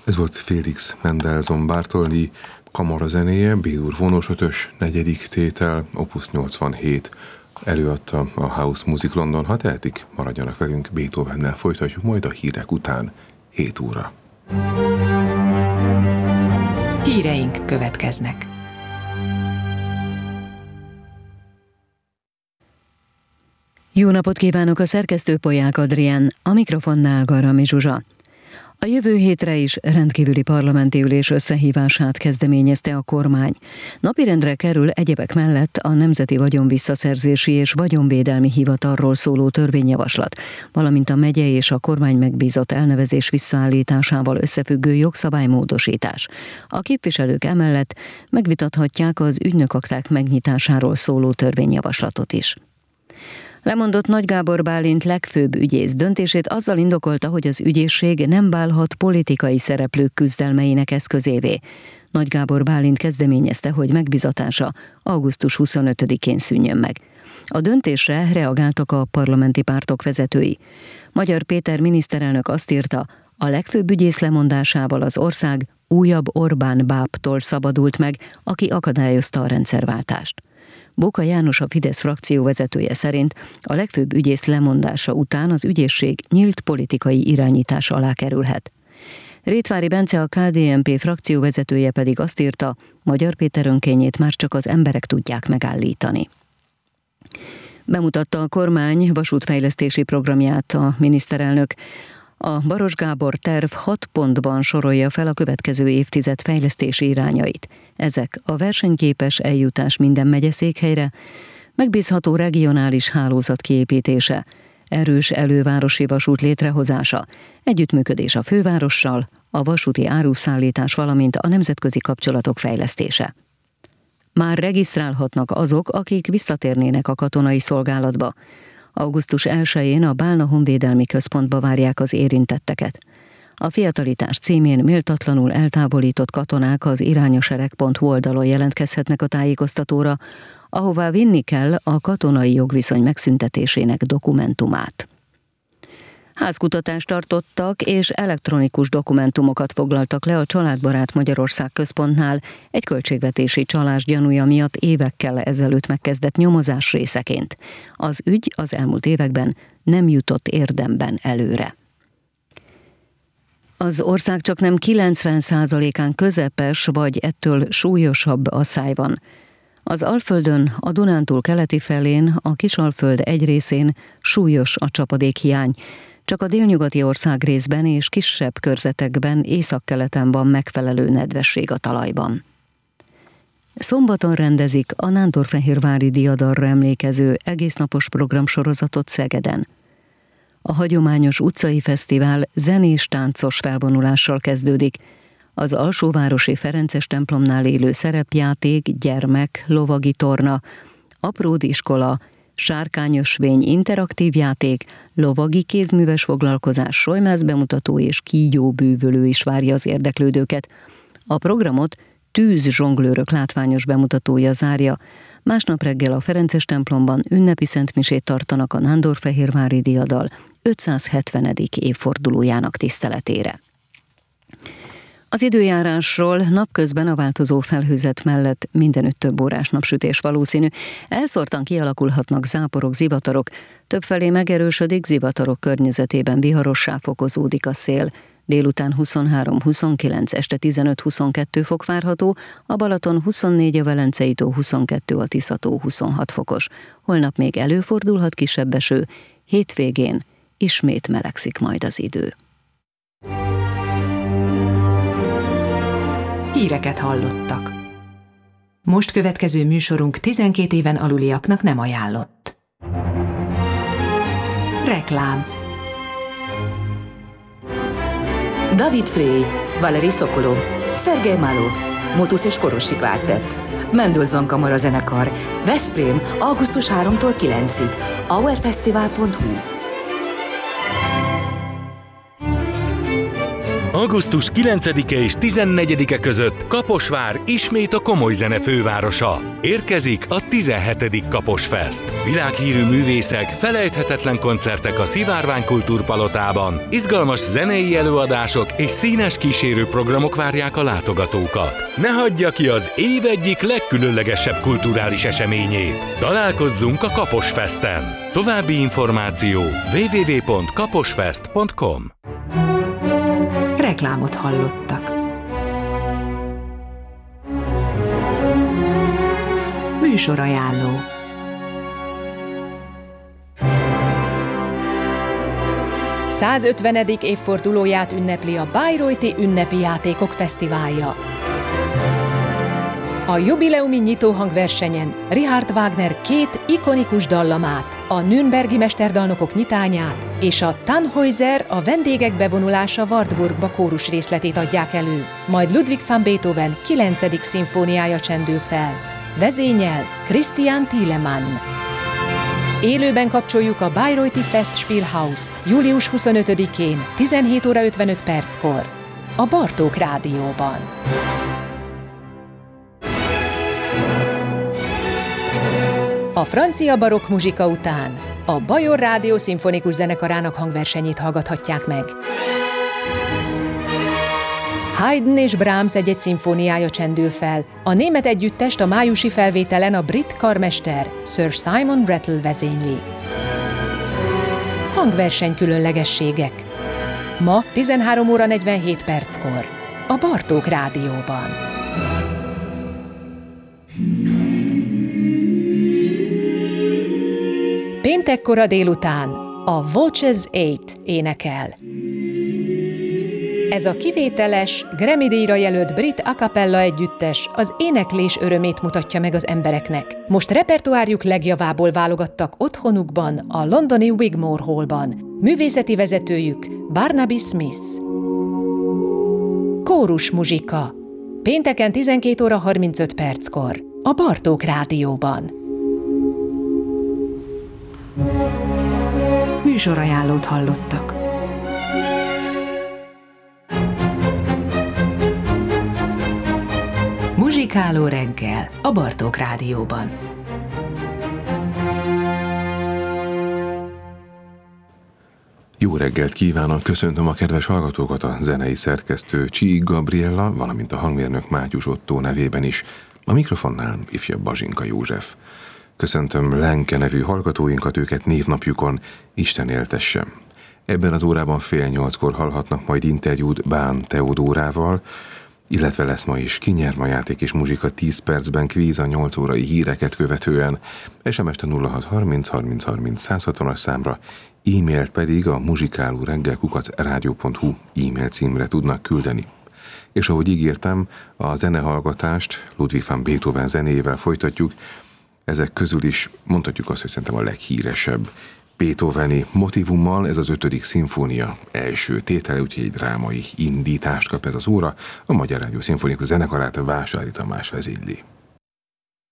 Ez volt Félix Mendelssohn Bartholdy kamarazenéje, B-dur vonós 5-ös, 4. tétel, opus 87. Előadta a House Music London. Ha tehetik, maradjanak velünk, Beethovennel folytatjuk majd a hírek után 7 óra. Híreink következnek. Jó napot kívánok, a szerkesztő Polyák Adrián, a mikrofonnál Garami Zsuzsa. A jövő hétre is rendkívüli parlamenti ülés összehívását kezdeményezte a kormány. Napirendre kerül egyebek mellett a Nemzeti Vagyonvisszaszerzési és Vagyonvédelmi Hivatalról szóló törvényjavaslat, valamint a megye és a kormány megbízott elnevezés visszaállításával összefüggő jogszabálymódosítás. A képviselők emellett megvitathatják az ügynökakták megnyitásáról szóló törvényjavaslatot is. Lemondott Nagy Gábor Bálint legfőbb ügyész döntését azzal indokolta, hogy az ügyészség nem válhat politikai szereplők küzdelmeinek eszközévé. Nagy Gábor Bálint kezdeményezte, hogy megbizatása augusztus 25-én szűnjön meg. A döntésre reagáltak a parlamenti pártok vezetői. Magyar Péter miniszterelnök azt írta, a legfőbb ügyész lemondásával az ország újabb Orbán bábtól szabadult meg, aki akadályozta a rendszerváltást. Bóka János, a Fidesz frakció vezetője szerint a legfőbb ügyész lemondása után az ügyészség nyílt politikai irányítás alá kerülhet. Rétvári Bence, a KDNP frakció vezetője pedig azt írta, Magyar Péter önkényét már csak az emberek tudják megállítani. Bemutatta a kormány vasútfejlesztési programját a miniszterelnök. A Baros Gábor terv 6 pontban sorolja fel a következő évtized fejlesztési irányait. Ezek a versenyképes eljutás minden megyeszékhelyre, megbízható regionális hálózat kiépítése, erős elővárosi vasút létrehozása, együttműködés a fővárossal, a vasúti áruszállítás, valamint a nemzetközi kapcsolatok fejlesztése. Már regisztrálhatnak azok, akik visszatérnének a katonai szolgálatba. Augusztus 1-én a Bálna Honvédelmi Központba várják az érintetteket. A fiatalitás címén méltatlanul eltávolított katonák az irányasereg.hu oldalon jelentkezhetnek a tájékoztatóra, ahová vinni kell a katonai jogviszony megszüntetésének dokumentumát. Házkutatást tartottak, és elektronikus dokumentumokat foglaltak le a Családbarát Magyarország Központnál egy költségvetési csalás gyanúja miatt évekkel ezelőtt megkezdett nyomozás részeként. Az ügy az elmúlt években nem jutott érdemben előre. Az ország csaknem 90%-án közepes vagy ettől súlyosabb asszály van. Az Alföldön, a Dunántúl keleti felén, a Kisalföld egy részén súlyos a csapadékhiány. Csak a délnyugati országrészben és kisebb körzetekben északkeleten van megfelelő nedvesség a talajban. Szombaton rendezik a Nándorfehérvári diadalra emlékező egésznapos programsorozatot Szegeden. A hagyományos utcai fesztivál zenés-táncos felvonulással kezdődik. Az alsóvárosi Ferences templomnál élő szerepjáték, gyermek, lovagi torna, apródiskola, sárkányösvény, interaktív játék, lovagi kézműves foglalkozás, sojmász bemutató és kígyóbűvölő is várja az érdeklődőket. A programot tűzzsonglőrök látványos bemutatója zárja. Másnap reggel a Ferences templomban ünnepi szentmisét tartanak a Nándorfehérvári diadal 570. évfordulójának tiszteletére. Az időjárásról: napközben a változó felhőzet mellett mindenütt több órás napsütés valószínű. Elszórtan kialakulhatnak záporok, zivatarok, többfelé megerősödik, zivatarok környezetében viharossá fokozódik a szél. Délután 23-29, este 15-22 fok várható, a Balaton 24, a Velencei tó 22, a Tisza-tó 26 fokos. Holnap még előfordulhat kisebb eső, hétvégén ismét melegszik majd az idő. Híreket hallottak. Most következő műsorunk 12 éven aluliaknak nem ajánlott. Reklám. David Frey, Valeri Szokolov, Szergej Málov, Motusz és Korosi Kvártett, Mendelssohn Kamarazenekar, Veszprém, augusztus 3-tól 9-ig, hourfestival.hu. Augusztus 9-e és 14-e között Kaposvár ismét a komoly zene fővárosa. Érkezik a 17. Kaposfest. Világhírű művészek, felejthetetlen koncertek a Szivárvány Kultúrpalotában, izgalmas zenei előadások és színes kísérőprogramok várják a látogatókat. Ne hagyja ki az év egyik legkülönlegesebb kulturális eseményét. Találkozzunk a Kaposfesten. További információ www.kaposfest.com. Reklámot hallottak. Műsorajánló. A 150. évfordulóját ünnepli a Bayreuther Ünnepi Játékok Fesztiválja. A jubileumi nyitóhangversenyen Richard Wagner 2 ikonikus dallamát, a Nürnbergi mesterdalnokok nyitányát és a Tannhäuser, a vendégek bevonulása Wartburgba kórus részletét adják elő, majd Ludwig van Beethoven 9. szimfóniája csendül fel. Vezényel Christian Thielemann. Élőben kapcsoljuk a Bayreuther Festspielhaust július 25-én 17 óra 55 perckor a Bartók Rádióban. A francia barokk muzsika után a Bajor Rádió szimfonikus zenekarának hangversenyét hallgathatják meg. Haydn és Brahms egy-egy szimfóniája csendül fel. A német együttest a májusi felvételen a brit karmester Sir Simon Rattle vezényli. Hangverseny különlegességek. Ma 13 óra 47 perckor a Bartók Rádióban. Péntekkora délután a Voces 8 énekel. Ez a kivételes, Grammy-díjra jelölt brit a cappella együttes az éneklés örömét mutatja meg az embereknek. Most repertoárjuk legjavából válogattak otthonukban, a londoni Wigmore Hallban. Művészeti vezetőjük Barnaby Smith. Kórus muzsika. Pénteken 12 óra 35 perckor a Bartók Rádióban. Műsorajánlót hallottak. Muzsikáló reggel a Bartók Rádióban. Jó reggelt kívánok, köszöntöm a kedves hallgatókat, a zenei szerkesztő Csík Gabriella, valamint a hangmérnök Mátyus Ottó nevében is. A mikrofonnál ifjabb Bazsinka József. Köszöntöm Lenke nevű hallgatóinkat, őket névnapjukon Isten éltesse. Ebben az órában 7:30 hallhatnak majd interjút Bán Teodórával, illetve lesz ma is Ki nyer ma játék és muzsika 10 percben, kvíz a 8 órai híreket követően, SMS-t a 0630 30 30 160-as számra, e-mailt pedig a muzsikálóreggel@radio.hu e-mail címre tudnak küldeni. És ahogy ígértem, a zenehallgatást Ludwig van Beethoven zenéjével folytatjuk. Ezek közül is mondhatjuk azt, hogy szerintem a leghíresebb beethoveni motivummal, ez az 5. szimfónia első tétele, úgyhogy egy drámai indítást kap ez az óra. A Magyar Rádió Szimfonikus Zenekarát Vásári Tamás vezényli.